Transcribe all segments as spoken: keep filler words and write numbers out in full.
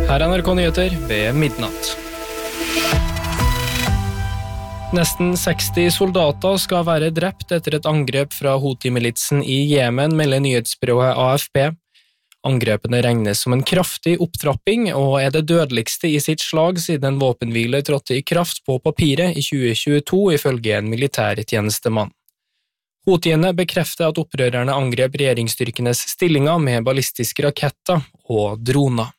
Her er N R K Nyheter ved midnatt. Nesten seksti soldater skal være drept etter et angrep fra Houthi-militsen i Jemen, melder nyhetsbyrået A F P. Angrepene regnes som en kraftig opptrapping og er det dødeligste i sitt slag siden en våpenhvile trådte i kraft på papiret i tjue tjueto, ifølge en militærtjenestemann. Houthiene bekrefter at opprørerne angrep regjeringsstyrkenes stillinger med ballistiske raketter og droner.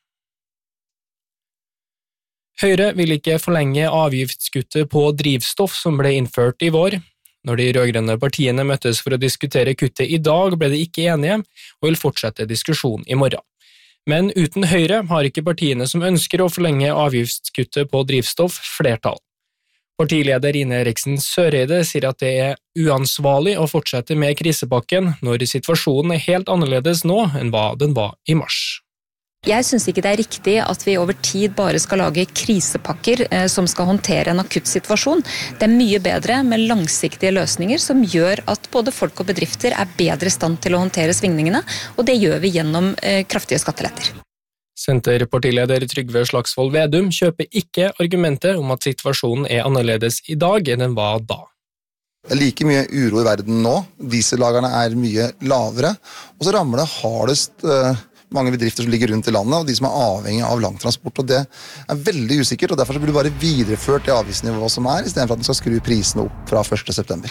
Høyre vil ikke forlenge avgiftskuttet på drivstoff som ble innført i vår. Når de rødgrønne partiene møttes for å diskutere kuttet i dag, ble de ikke enige og vil fortsette diskusjonen i morgen. Men uten Høyre har ikke partiene som ønsker å forlenge avgiftskuttet på drivstoff flertall. Partileder Ine Eriksen Søreide sier at det er uansvarlig å fortsette med krisepakken når situasjonen er helt annerledes nå enn hva den var i mars. Jeg synes ikke det er riktig at vi over tid bare skal lage krisepakker eh, som skal håndtere en akutt situasjon. Det er mye bedre med langsiktige løsninger som gjør at både folk og bedrifter er bedre i stand til å håndtere svingningene, og det gjør vi gjennom eh, kraftige skatteletter. Senterpartileder Trygve Slagsvold Vedum kjøper ikke argumentet om at situasjonen er annerledes i dag enn den var da. Det er like mye uro i verden nå, diesellagerne er mye lavere, og så rammer det hardest uh, mange bedrifter som ligger rundt i landet, og de som er avhengig av langtransport, og det er veldig usikkert, og derfor så blir det bare videreført det avgiftsnivået som er, i stedet for at den skal skru prisene opp fra første september.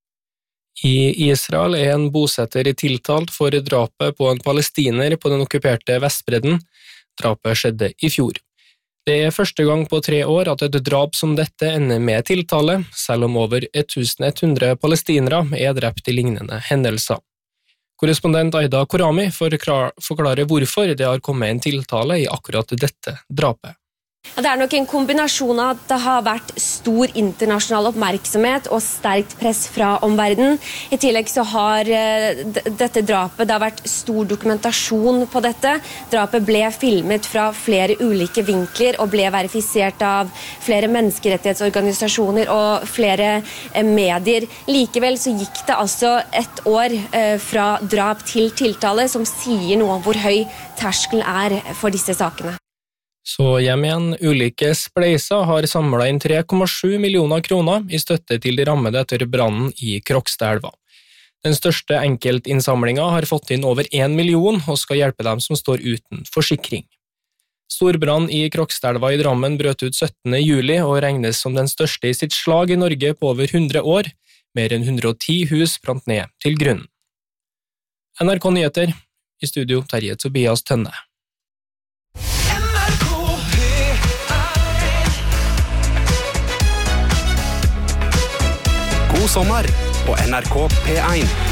I Israel er en bosetter tiltalt for drapet på en palestiner på den okkuperte Vestbredden. Drapet skjedde i fjor. Det er første gang på tre år at et drap som dette ender med tiltale, selv om over tusen ett hundre palestinere er drept i lignende hendelser. Korrespondent Aida Korami forklarer hvorfor det har kommet en tiltale i akkurat dette drapet. Det er nok en kombinasjon av at det har vært stor internasjonal oppmerksomhet og sterkt press fra omverdenen. I tillegg så har dette drapet, det har vært stor dokumentasjon på dette. Drapet ble filmet fra flere ulike vinkler og ble verifisert av flere menneskerettighetsorganisasjoner og flere medier. Likevel så gikk det altså et år fra drap til tiltale, som sier noe om hvor høy terskelen er for disse sakene. Så hjem igjen, ulike spleiser har samlet inn tre komma sju millioner kroner i støtte til de rammede etter brannen i Krokstadelva. Den største enkeltinnsamlingen har fått inn over en million og skal hjelpe dem som står uten forsikring. Storbrann i Krokstadelva i Drammen brøt ut syttende juli og regnes som den største i sitt slag i Norge på over hundre år. Mer enn hundre og ti hus brant ned til grunnen. N R K Nyheter, i studio Terje Tobias Tønne. God sommer på N R K P en.